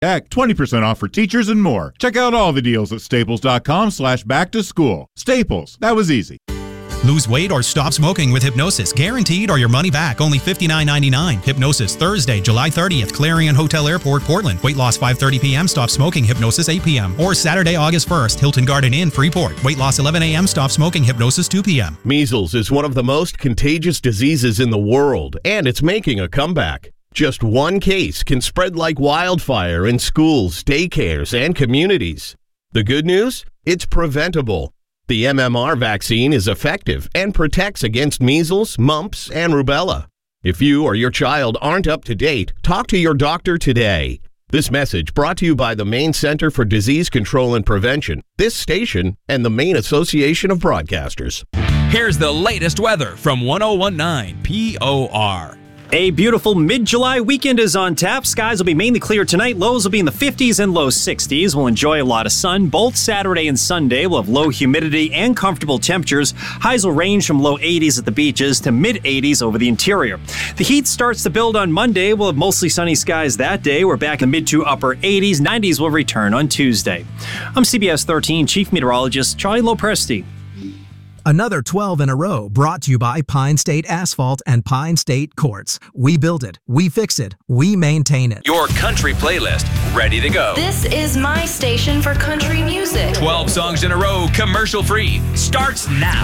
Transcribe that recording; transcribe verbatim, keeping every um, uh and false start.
Heck, twenty percent off for teachers and more. Check out all the deals at staples.com slash back to school. Staples, that was easy. Lose weight or stop smoking with Hypnosis. Guaranteed or your money back. Only fifty-nine ninety-nine. Hypnosis, Thursday, July thirtieth, Clarion Hotel Airport, Portland. Weight loss five thirty p.m. Stop smoking. Hypnosis eight p.m. Or Saturday, August first, Hilton Garden Inn, Freeport. Weight loss eleven a.m. Stop smoking. Hypnosis two p.m. Measles is one of the most contagious diseases in the world, and it's making a comeback. Just one case can spread like wildfire in schools, daycares, and communities. The good news? It's preventable. The M M R vaccine is effective and protects against measles, mumps, and rubella. If you or your child aren't up to date, talk to your doctor today. This message brought to you by the Maine Center for Disease Control and Prevention, this station, and the Maine Association of Broadcasters. Here's the latest weather from one oh one point nine P O R. A beautiful mid-July weekend is on tap. Skies will be mainly clear tonight. Lows will be in the fifties and low sixties. We'll enjoy a lot of sun. Both Saturday and Sunday will have low humidity and comfortable temperatures. Highs will range from low eighties at the beaches to mid-eighties over the interior. The heat starts to build on Monday. We'll have mostly sunny skies that day. We're back in the mid to upper eighties. nineties will return on Tuesday. I'm C B S thirteen Chief Meteorologist Charlie Lopresti. Another twelve in a row brought to you by Pine State Asphalt and Pine State Quartz. We build it, we fix it, we maintain it. Your country playlist, ready to go. This is my station for country music. twelve songs in a row, commercial free, starts now.